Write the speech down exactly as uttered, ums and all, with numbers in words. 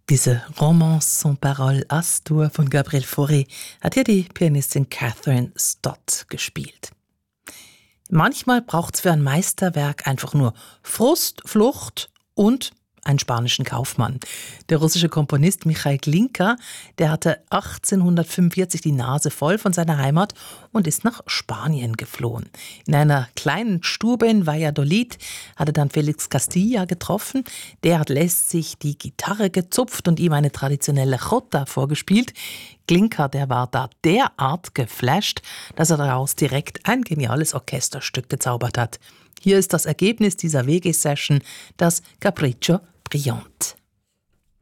Diese Romance sans parole Astur von Gabriel Fauré hat hier die Pianistin Catherine Stott gespielt. Manchmal braucht es für ein Meisterwerk einfach nur Frust, Flucht und einen spanischen Kaufmann. Der russische Komponist Michail Glinka, der hatte achtzehnhundertfünfundvierzig die Nase voll von seiner Heimat und ist nach Spanien geflohen. In einer kleinen Stube in Valladolid hat er dann Felix Castilla getroffen. Der hat lässig die Gitarre gezupft und ihm eine traditionelle Jota vorgespielt. Glinka, der war da derart geflasht, dass er daraus direkt ein geniales Orchesterstück gezaubert hat. Hier ist das Ergebnis dieser W G-Session, das Capriccio Brillante.